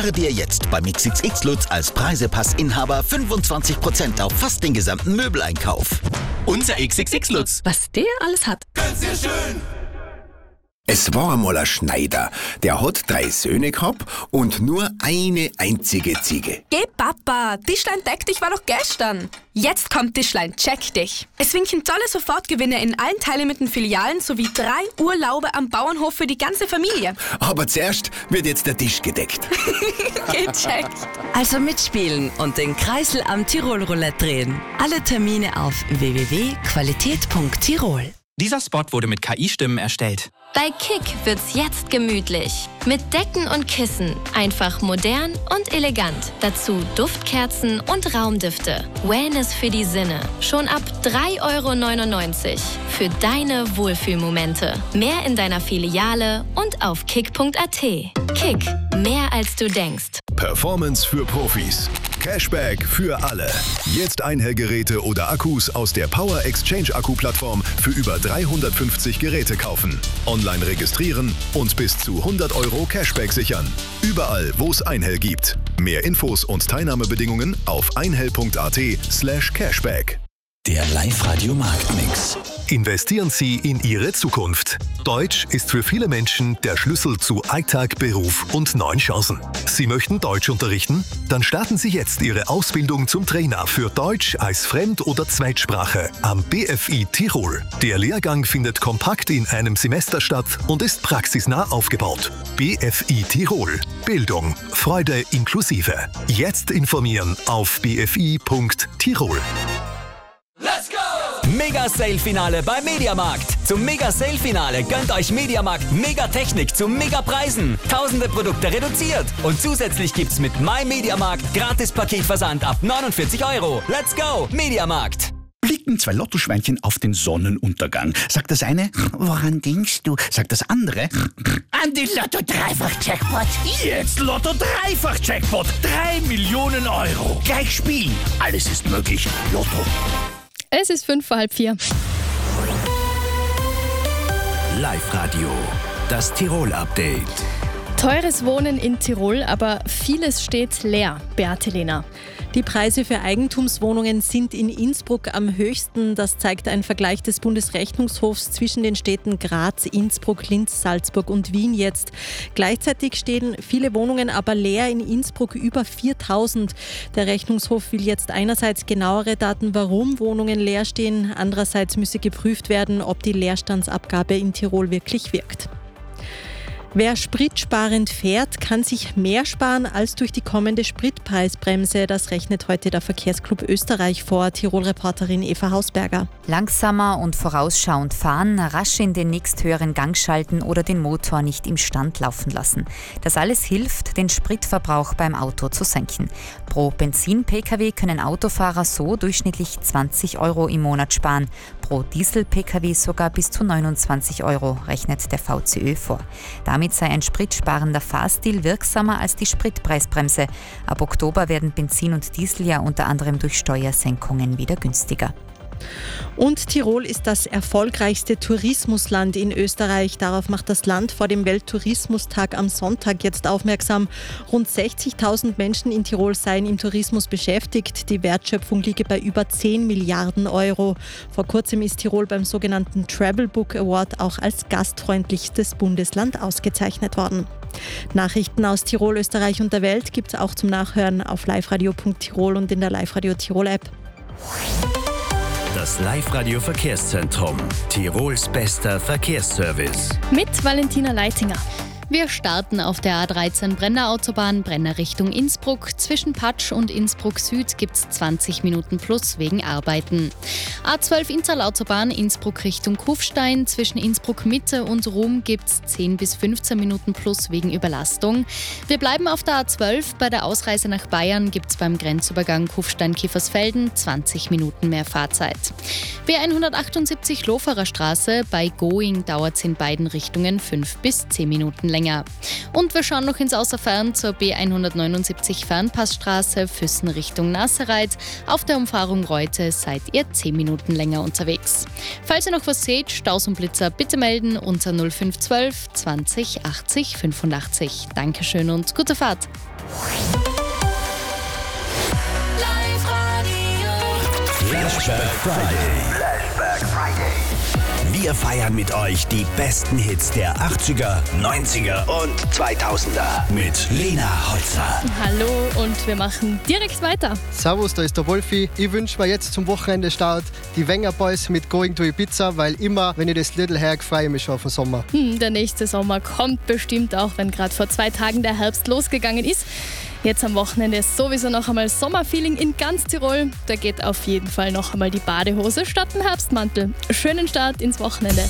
Dir jetzt beim XXX Lutz als Preisepass-Inhaber 25% auf fast den gesamten Möbeleinkauf. Unser XXX Lutz. Was der alles hat. Ganz sehr schön. Es war einmal ein Schneider, der hat 3 Söhne gehabt und nur eine einzige Ziege. Geh Papa, Tischlein deck dich war doch gestern. Jetzt kommt Tischlein check dich. Es winken tolle Sofortgewinne in allen Teillimiten Filialen sowie 3 Urlaube am Bauernhof für die ganze Familie. Aber zuerst wird jetzt der Tisch gedeckt. Gecheckt. Also mitspielen und den Kreisel am Tirol-Roulette drehen. Alle Termine auf www.qualität.tirol. Dieser Spot wurde mit KI-Stimmen erstellt. Bei Kick wird's jetzt gemütlich. Mit Decken und Kissen. Einfach modern und elegant. Dazu Duftkerzen und Raumdüfte. Wellness für die Sinne. Schon ab 3,99 € für deine Wohlfühlmomente. Mehr in deiner Filiale und auf kick.at. Kick. Mehr als du denkst. Performance für Profis. Cashback für alle. Jetzt Einhellgeräte oder Akkus aus der Power Exchange Akku-Plattform für über 350 Geräte kaufen. Online registrieren und bis zu 100 € Cashback sichern. Überall, wo es Einhell gibt. Mehr Infos und Teilnahmebedingungen auf einhell.at/Cashback. Der Live-Radio Marktmix. Investieren Sie in Ihre Zukunft. Deutsch ist für viele Menschen der Schlüssel zu Alltag, Beruf und neuen Chancen. Sie möchten Deutsch unterrichten? Dann starten Sie jetzt Ihre Ausbildung zum Trainer für Deutsch als Fremd- oder Zweitsprache am BFI Tirol. Der Lehrgang findet kompakt in einem Semester statt und ist praxisnah aufgebaut. BFI Tirol. Bildung, Freude inklusive. Jetzt informieren auf bfi.tirol. Mega-Sale-Finale bei Mediamarkt. Zum Mega-Sale-Finale gönnt euch Mediamarkt Megatechnik zu Megapreisen. Tausende Produkte reduziert. Und zusätzlich gibt's mit MyMediamarkt Gratis-Paketversand ab 49 €. Let's go, Mediamarkt! Blicken 2 Lottoschweinchen auf den Sonnenuntergang. Sagt das eine, woran denkst du? Sagt das andere, an die Lotto-Dreifach-Jackpot. Jetzt Lotto-Dreifach-Jackpot. 3 Millionen €. Gleich spielen. Alles ist möglich. Lotto. Es ist 3:55. Live-Radio. Das Tirol-Update. Teures Wohnen in Tirol, aber vieles steht leer. Beate Lehner. Die Preise für Eigentumswohnungen sind in Innsbruck am höchsten. Das zeigt ein Vergleich des Bundesrechnungshofs zwischen den Städten Graz, Innsbruck, Linz, Salzburg und Wien jetzt. Gleichzeitig stehen viele Wohnungen aber leer, in Innsbruck über 4.000. Der Rechnungshof will jetzt einerseits genauere Daten, warum Wohnungen leer stehen. Andererseits müsse geprüft werden, ob die Leerstandsabgabe in Tirol wirklich wirkt. Wer spritsparend fährt, kann sich mehr sparen als durch die kommende Spritpreisbremse. Das rechnet heute der Verkehrsclub Österreich vor. Tirol-Reporterin Eva Hausberger. Langsamer und vorausschauend fahren, rasch in den nächsthöheren Gang schalten oder den Motor nicht im Stand laufen lassen. Das alles hilft, den Spritverbrauch beim Auto zu senken. Pro Benzin-Pkw können Autofahrer so durchschnittlich 20 € im Monat sparen. Pro Diesel-Pkw sogar bis zu 29 €, rechnet der VCÖ vor. Damit sei ein spritsparender Fahrstil wirksamer als die Spritpreisbremse. Ab Oktober werden Benzin und Diesel ja unter anderem durch Steuersenkungen wieder günstiger. Und Tirol ist das erfolgreichste Tourismusland in Österreich. Darauf macht das Land vor dem Welttourismustag am Sonntag jetzt aufmerksam. Rund 60.000 Menschen in Tirol seien im Tourismus beschäftigt. Die Wertschöpfung liege bei über 10 Milliarden €. Vor kurzem ist Tirol beim sogenannten Travel Book Award auch als gastfreundlichstes Bundesland ausgezeichnet worden. Nachrichten aus Tirol, Österreich und der Welt gibt es auch zum Nachhören auf liveradio.tirol und in der Live-Radio Tirol-App. Das Live-Radio-Verkehrszentrum. Tirols bester Verkehrsservice. Mit Valentina Leitinger. Wir starten auf der A13 Brenner Autobahn, Brenner Richtung Innsbruck. Zwischen Patsch und Innsbruck Süd gibt es 20 Minuten plus wegen Arbeiten. A12 Inntal Autobahn, Innsbruck Richtung Kufstein. Zwischen Innsbruck Mitte und Rum gibt es 10 bis 15 Minuten plus wegen Überlastung. Wir bleiben auf der A12. Bei der Ausreise nach Bayern gibt es beim Grenzübergang Kufstein-Kiefersfelden 20 Minuten mehr Fahrzeit. B178 Loferer Straße, bei Going dauert es in beiden Richtungen 5 bis 10 Minuten länger. länger. Und wir schauen noch ins Außerfern zur B179 Fernpassstraße Füssen Richtung Nassereit. Auf der Umfahrung Reute seid ihr 10 Minuten länger unterwegs. Falls ihr noch was seht, Staus und Blitzer, bitte melden unter 0512 20 80 85. Dankeschön und gute Fahrt. Flashback Friday. Wir feiern mit euch die besten Hits der 80er, 90er und 2000er mit Lena Holzer. Hallo und wir machen direkt weiter. Servus, da ist der Wolfi. Ich wünsche mir jetzt zum Wochenende-Start die Wenger Boys mit Going to Ibiza, weil immer, wenn ich das Little höre, freue ich mich schon auf den Sommer. Der nächste Sommer kommt bestimmt auch, wenn gerade vor 2 Tagen der Herbst losgegangen ist. Jetzt am Wochenende ist sowieso noch einmal Sommerfeeling in ganz Tirol. Da geht auf jeden Fall noch einmal die Badehose statt dem Herbstmantel. Schönen Start ins Wochenende.